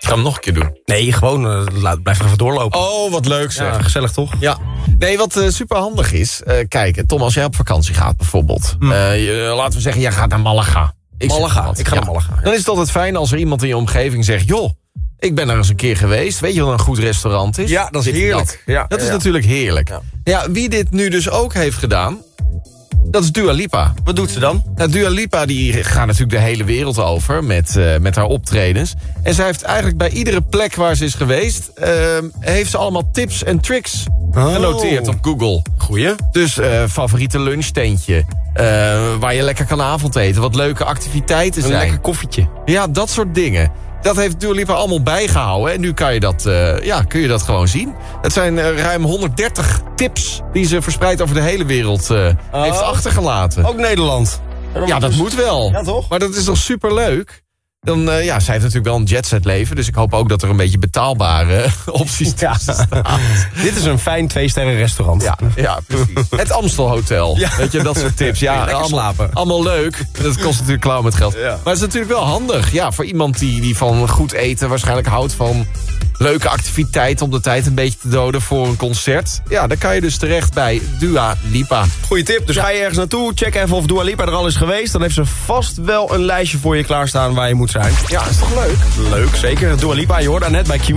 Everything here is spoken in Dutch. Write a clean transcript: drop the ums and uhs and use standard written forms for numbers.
Ga hem nog een keer doen. Nee, gewoon blijf even doorlopen. Oh, wat leuk zeg. Ja, gezellig toch? Ja. Nee, wat superhandig is... kijk, Tom, als jij op vakantie gaat bijvoorbeeld... laten we zeggen, jij gaat naar Malaga. Ik ga naar Malaga. Ja. Dan is het altijd fijn als er iemand in je omgeving zegt... joh, ik ben er eens een keer geweest. Weet je wat een goed restaurant is? Ja, dat is heerlijk. Dat is natuurlijk heerlijk. Ja, wie dit nu dus ook heeft gedaan... dat is Dua Lipa. Wat doet ze dan? Nou, Dua Lipa die gaat natuurlijk de hele wereld over met haar optredens. En zij heeft eigenlijk bij iedere plek waar ze is geweest... heeft ze allemaal tips en tricks genoteerd op Google. Goeie. Dus favoriete lunchtentje. Waar je lekker kan avondeten. Wat leuke activiteiten zijn. Een lekker koffietje. Ja, dat soort dingen. Dat heeft Dua Lipa allemaal bijgehouden. En nu kan je kun je dat gewoon zien. Het zijn ruim 130 tips die ze verspreid over de hele wereld heeft achtergelaten. Ook Nederland. Ja, dat moet wel. Ja, toch? Maar dat is toch superleuk? Dan, zij heeft natuurlijk wel een jetset leven. Dus ik hoop ook dat er een beetje betaalbare opties tussen staan. Dit is een fijn 2-sterren restaurant. Ja, precies. Het Amstel Hotel. Ja. Weet je, dat soort tips. Ja, lekker slapen. Allemaal leuk. Dat kost natuurlijk klauw met geld. Ja. Maar het is natuurlijk wel handig. Ja, voor iemand die van goed eten waarschijnlijk houdt van... leuke activiteiten om de tijd een beetje te doden voor een concert. Ja, dan kan je dus terecht bij Dua Lipa. Goeie tip. Dus ga je ergens naartoe, check even of Dua Lipa er al is geweest. Dan heeft ze vast wel een lijstje voor je klaarstaan waar je moet zijn. Ja, is toch leuk? Leuk, zeker. Dua Lipa, je hoort daar net bij Q.